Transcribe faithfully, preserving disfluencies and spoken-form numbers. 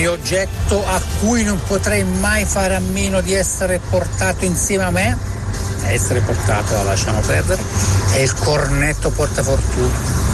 e oggetto a cui non potrei mai fare a meno di essere portato insieme a me, essere portato, lasciamo perdere, è il cornetto portafortuna.